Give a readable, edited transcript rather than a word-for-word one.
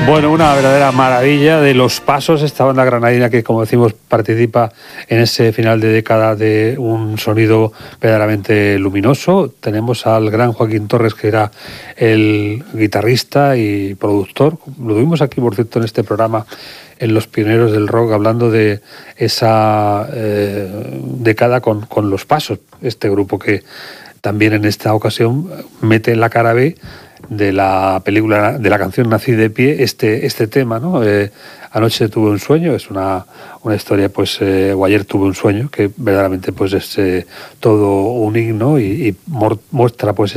Bueno, una verdadera maravilla de Los Pasos, esta banda granadina que, como decimos, participa en ese final de década de un sonido verdaderamente luminoso. Tenemos al gran Joaquín Torres, que era el guitarrista y productor. Lo tuvimos aquí, por cierto, en este programa, en Los Pioneros del Rock, hablando de esa década con Los Pasos, este grupo que también en esta ocasión mete en la cara B de la película, de la canción Nací de pie, este tema, ¿no? Anoche tuve un sueño, es una historia, pues, o ayer tuve un sueño, que verdaderamente pues es todo un himno y muestra, pues,